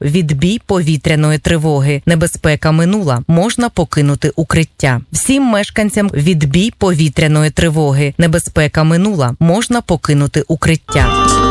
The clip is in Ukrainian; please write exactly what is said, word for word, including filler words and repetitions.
відбій повітряної тривоги. Небезпека минула. Можна покинути укриття. Всім мешканцям відбій повітряної тривоги. Небезпека минула. Можна покинути укриття.